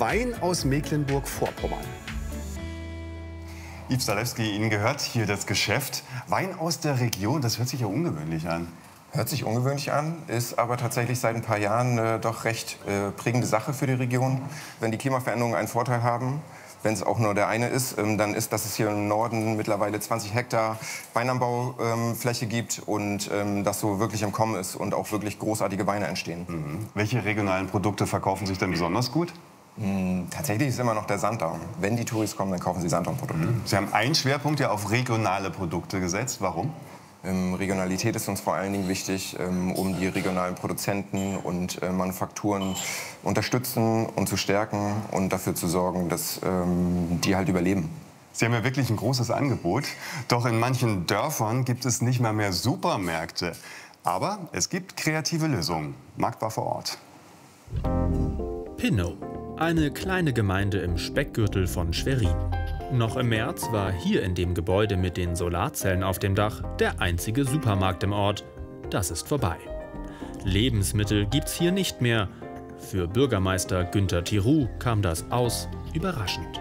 Wein aus Mecklenburg-Vorpommern. Yves Zalewski, Ihnen gehört hier das Geschäft. Wein aus der Region, das hört sich ja ungewöhnlich an. Hört sich ungewöhnlich an, ist aber tatsächlich seit ein paar Jahren doch recht prägende Sache für die Region. Wenn die Klimaveränderungen einen Vorteil haben, wenn es auch nur der eine ist, dann ist, dass es hier im Norden mittlerweile 20 Hektar Weinanbaufläche gibt und das so wirklich im Kommen ist und auch wirklich großartige Weine entstehen. Mhm. Welche regionalen Produkte verkaufen sich denn besonders gut? Tatsächlich ist immer noch der Sanddorn. Wenn die Touris kommen, dann kaufen sie Sanddornprodukte. Sie haben einen Schwerpunkt ja auf regionale Produkte gesetzt. Warum? Regionalität ist uns vor allen Dingen wichtig, um die regionalen Produzenten und Manufakturen unterstützen und zu stärken und dafür zu sorgen, dass die halt überleben. Sie haben ja wirklich ein großes Angebot. Doch in manchen Dörfern gibt es nicht mal mehr Supermärkte. Aber es gibt kreative Lösungen. Marc war vor Ort. Pinnow, eine kleine Gemeinde im Speckgürtel von Schwerin. Noch im März war hier in dem Gebäude mit den Solarzellen auf dem Dach der einzige Supermarkt im Ort. Das ist vorbei. Lebensmittel gibt's hier nicht mehr. Für Bürgermeister Günter Thiroux kam das überraschend.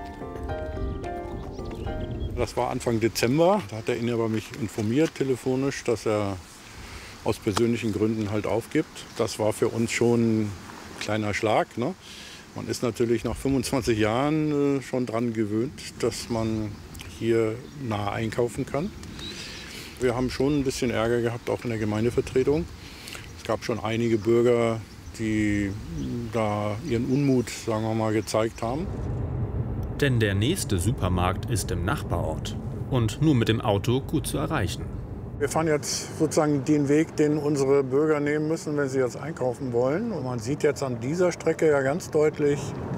Das war Anfang Dezember. Da hat der Inhaber mich informiert, telefonisch, dass er aus persönlichen Gründen halt aufgibt. Das war für uns schon ein kleiner Schlag, ne? Man ist natürlich nach 25 Jahren schon daran gewöhnt, dass man hier nah einkaufen kann. Wir haben schon ein bisschen Ärger gehabt, auch in der Gemeindevertretung. Es gab schon einige Bürger, die da ihren Unmut, sagen wir mal, gezeigt haben. Denn der nächste Supermarkt ist im Nachbarort und nur mit dem Auto gut zu erreichen. Wir fahren jetzt sozusagen den Weg, den unsere Bürger nehmen müssen, wenn sie jetzt einkaufen wollen. Und man sieht jetzt an dieser Strecke ja ganz deutlich,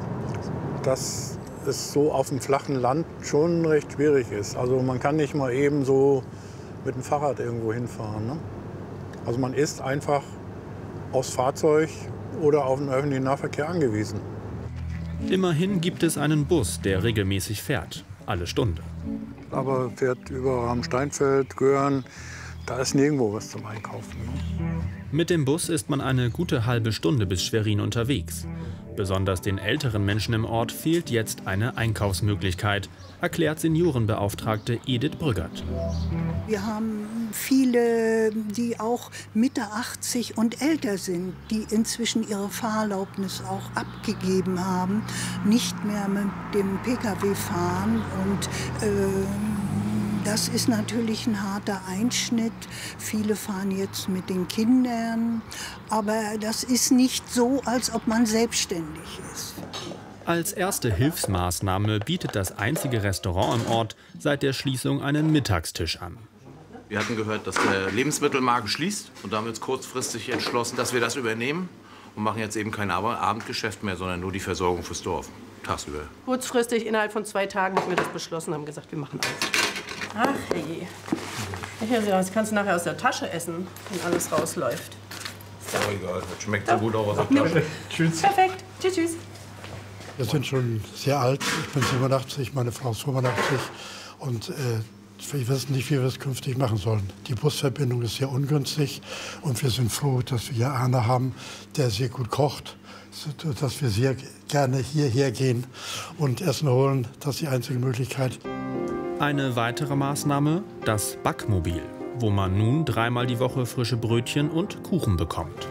dass es so auf dem flachen Land schon recht schwierig ist. Also man kann nicht mal eben so mit dem Fahrrad irgendwo hinfahren, ne? Also man ist einfach aufs Fahrzeug oder auf den öffentlichen Nahverkehr angewiesen. Immerhin gibt es einen Bus, der regelmäßig fährt, alle Stunde. Aber fährt über am Steinfeld, Göhren, da ist nirgendwo was zum Einkaufen, ne? Mit dem Bus ist man eine gute halbe Stunde bis Schwerin unterwegs. Besonders den älteren Menschen im Ort fehlt jetzt eine Einkaufsmöglichkeit, erklärt Seniorenbeauftragte Edith Brüggert. Wir haben viele, die auch Mitte 80 und älter sind, die inzwischen ihre Fahrerlaubnis auch abgegeben haben, nicht mehr mit dem Pkw fahren. Und das ist natürlich ein harter Einschnitt. Viele fahren jetzt mit den Kindern, aber das ist nicht so, als ob man selbstständig ist. Als erste Hilfsmaßnahme bietet das einzige Restaurant im Ort seit der Schließung einen Mittagstisch an. Wir hatten gehört, dass der Lebensmittelmarkt schließt und haben uns kurzfristig entschlossen, dass wir das übernehmen und machen jetzt eben kein Abendgeschäft mehr, sondern nur die Versorgung fürs Dorf, tagsüber. Kurzfristig, innerhalb von 2 Tagen, haben wir das beschlossen, haben gesagt, wir machen alles. Ach je. Das kannst du nachher aus der Tasche essen, wenn alles rausläuft. Ist doch egal, das schmeckt so gut auch aus der Tasche. Tschüss. Perfekt. Tschüss, tschüss. Wir sind schon sehr alt. Ich bin 87, meine Frau ist 85. Und wir wissen nicht, wie wir es künftig machen sollen. Die Busverbindung ist sehr ungünstig. Und wir sind froh, dass wir hier Arne haben, der sehr gut kocht. Dass wir sehr gerne hierher gehen und Essen holen. Das ist die einzige Möglichkeit. Eine weitere Maßnahme, das Backmobil, wo man nun 3-mal die Woche frische Brötchen und Kuchen bekommt.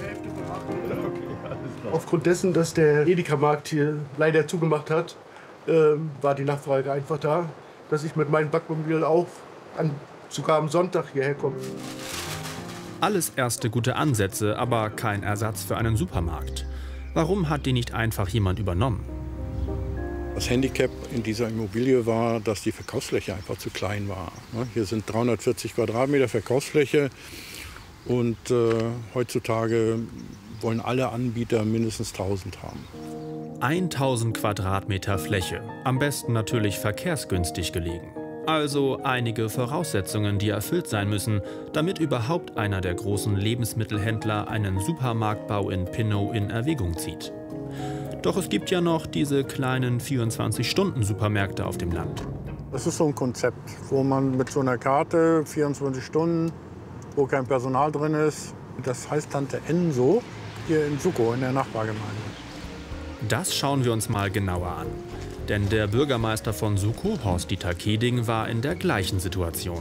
Aufgrund dessen, dass der Edeka-Markt hier leider zugemacht hat, war die Nachfrage einfach da, dass ich mit meinem Backmobil auch sogar am Sonntag hierher komme. Alles erste gute Ansätze, aber kein Ersatz für einen Supermarkt. Warum hat die nicht einfach jemand übernommen? Das Handicap in dieser Immobilie war, dass die Verkaufsfläche einfach zu klein war. Hier sind 340 Quadratmeter Verkaufsfläche und heutzutage wollen alle Anbieter mindestens 1000 haben. 1000 Quadratmeter Fläche, am besten natürlich verkehrsgünstig gelegen. Also einige Voraussetzungen, die erfüllt sein müssen, damit überhaupt einer der großen Lebensmittelhändler einen Supermarktbau in Pinnow in Erwägung zieht. Doch es gibt ja noch diese kleinen 24-Stunden-Supermärkte auf dem Land. Das ist so ein Konzept, wo man mit so einer Karte 24 Stunden, wo kein Personal drin ist, das heißt Tante Enso, hier in Suckow, in der Nachbargemeinde. Das schauen wir uns mal genauer an. Denn der Bürgermeister von Sukow, Horst-Dieter Keding, war in der gleichen Situation.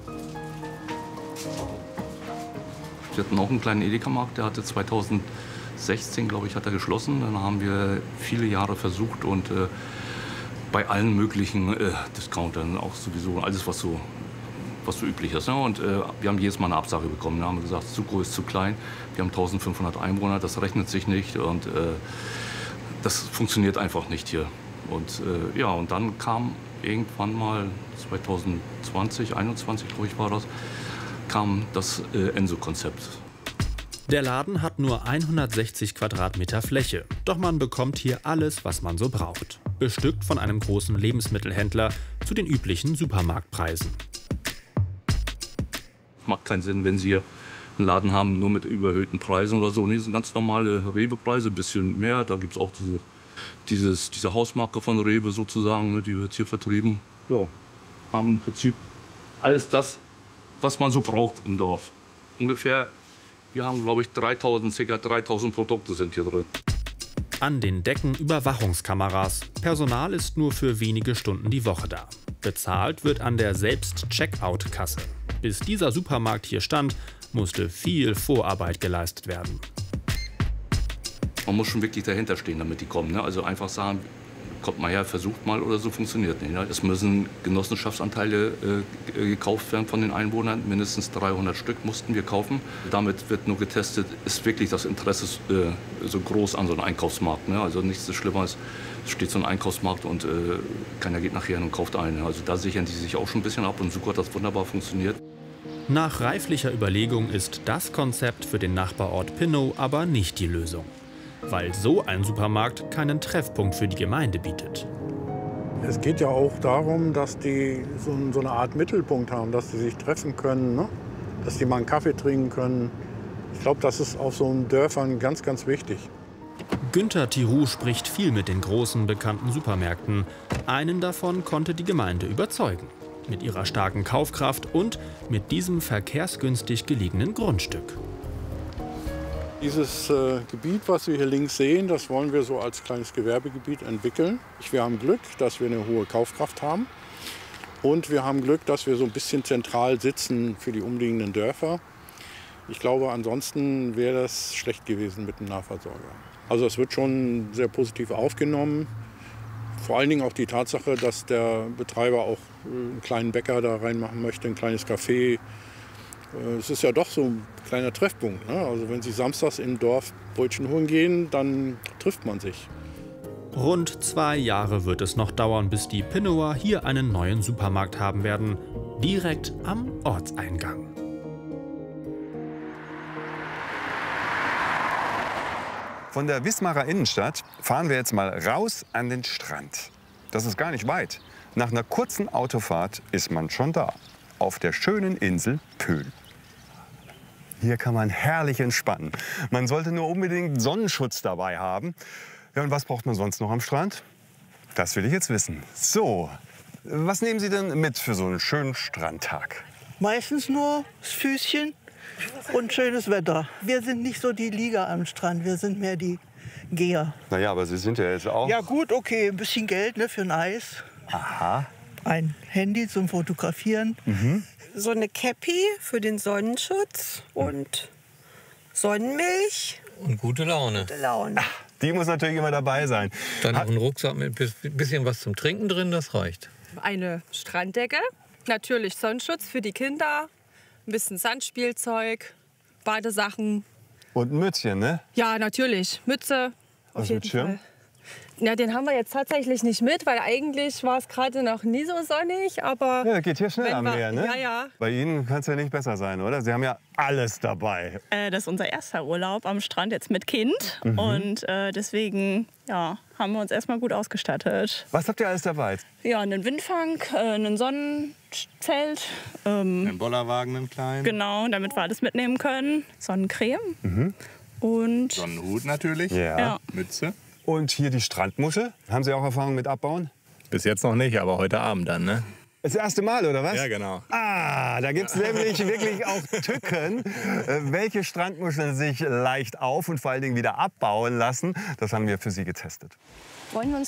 Wir hatten auch einen kleinen Edeka-Markt, der hatte 2016, glaube ich, hat er geschlossen. Dann haben wir viele Jahre versucht und bei allen möglichen Discountern, auch sowieso alles, was so üblich ist. Ne? Und wir haben jedes Mal eine Absage bekommen. Wir haben gesagt, Sukow ist zu klein, wir haben 1500 Einwohner, das rechnet sich nicht und das funktioniert einfach nicht hier. Und ja, und dann kam irgendwann mal 2020, 2021, glaube ich, war das, kam das Enso-Konzept. Der Laden hat nur 160 Quadratmeter Fläche. Doch man bekommt hier alles, was man so braucht. Bestückt von einem großen Lebensmittelhändler zu den üblichen Supermarktpreisen. Macht keinen Sinn, wenn Sie einen Laden haben, nur mit überhöhten Preisen oder so. Nee, das sind ganz normale Rewe-Preise, ein bisschen mehr. Da gibt es auch diese Hausmarke von Rewe sozusagen, ne, die wird hier vertrieben. Ja, haben im Prinzip alles das, was man so braucht im Dorf. Ungefähr, wir haben, glaube ich, ca. 3000 Produkte sind hier drin. An den Decken Überwachungskameras. Personal ist nur für wenige Stunden die Woche da. Bezahlt wird an der Selbst-Checkout-Kasse. Bis dieser Supermarkt hier stand, musste viel Vorarbeit geleistet werden. Man muss schon wirklich dahinter stehen, damit die kommen. Ne? Also einfach sagen, kommt mal her, versucht mal oder so, funktioniert nicht. Ne? Es müssen Genossenschaftsanteile gekauft werden von den Einwohnern. Mindestens 300 Stück mussten wir kaufen. Damit wird nur getestet, ist wirklich das Interesse so groß an so einem Einkaufsmarkt. Ne? Also nichts so Schlimmeres, es steht so ein Einkaufsmarkt und keiner geht nachher hin und kauft einen. Also da sichern die sich auch schon ein bisschen ab und Sukow hat das wunderbar funktioniert. Nach reiflicher Überlegung ist das Konzept für den Nachbarort Pinnow aber nicht die Lösung. Weil so ein Supermarkt keinen Treffpunkt für die Gemeinde bietet. Es geht ja auch darum, dass die so eine Art Mittelpunkt haben, dass sie sich treffen können, ne? Dass die mal einen Kaffee trinken können. Ich glaube, das ist auf so einen Dörfern ganz, ganz wichtig. Günter Thiroux spricht viel mit den großen, bekannten Supermärkten. Einen davon konnte die Gemeinde überzeugen. Mit ihrer starken Kaufkraft und mit diesem verkehrsgünstig gelegenen Grundstück. Dieses Gebiet, was wir hier links sehen, das wollen wir so als kleines Gewerbegebiet entwickeln. Wir haben Glück, dass wir eine hohe Kaufkraft haben. Und wir haben Glück, dass wir so ein bisschen zentral sitzen für die umliegenden Dörfer. Ich glaube, ansonsten wäre das schlecht gewesen mit dem Nahversorger. Also es wird schon sehr positiv aufgenommen. Vor allen Dingen auch die Tatsache, dass der Betreiber auch einen kleinen Bäcker da reinmachen möchte, ein kleines Café. Es ist ja doch so ein kleiner Treffpunkt. Ne? Also wenn Sie samstags im Dorf Brötchen holen gehen, dann trifft man sich. Rund 2 Jahre wird es noch dauern, bis die Pinnower hier einen neuen Supermarkt haben werden. Direkt am Ortseingang. Von der Wismarer Innenstadt fahren wir jetzt mal raus an den Strand. Das ist gar nicht weit. Nach einer kurzen Autofahrt ist man schon da. Auf der schönen Insel Pöhl. Hier kann man herrlich entspannen. Man sollte nur unbedingt Sonnenschutz dabei haben. Ja, und was braucht man sonst noch am Strand? Das will ich jetzt wissen. So, was nehmen Sie denn mit für so einen schönen Strandtag? Meistens nur das Füßchen und schönes Wetter. Wir sind nicht so die Lieger am Strand, wir sind mehr die Geher. Naja, aber Sie sind ja jetzt auch... Ja gut, okay, ein bisschen Geld, ne, für ein Eis. Aha. Ein Handy zum Fotografieren. Mhm. So eine Käppi für den Sonnenschutz und Sonnenmilch. Und gute Laune. Gute Laune. Ach, die muss natürlich immer dabei sein. Dann noch ein Rucksack mit ein bisschen was zum Trinken drin, das reicht. Eine Stranddecke, natürlich Sonnenschutz für die Kinder, ein bisschen Sandspielzeug, Badesachen. Und ein Mützchen, ne? Ja, natürlich. Mütze, auf jeden Fall. Ja, den haben wir jetzt tatsächlich nicht mit, weil eigentlich war es gerade noch nie so sonnig, aber... Ja, geht hier schnell am Meer, ne? Ja, ja. Bei Ihnen kann es ja nicht besser sein, oder? Sie haben ja alles dabei. Das ist unser erster Urlaub am Strand, jetzt mit Kind. Und deswegen ja, haben wir uns erstmal gut ausgestattet. Was habt ihr alles dabei? Ja, einen Windfang, einen Sonnenzelt. Einen Bollerwagen, einen kleinen. Genau, damit wir alles mitnehmen können. Sonnencreme. Und Sonnenhut natürlich. Ja. Mütze. Und hier die Strandmuschel. Haben Sie auch Erfahrung mit Abbauen? Bis jetzt noch nicht, aber heute Abend dann, ne? Das erste Mal, oder was? Ja, genau. Ah, da gibt es nämlich wirklich auch Tücken, welche Strandmuscheln sich leicht auf und vor allen Dingen wieder abbauen lassen. Das haben wir für Sie getestet. Wollen wir uns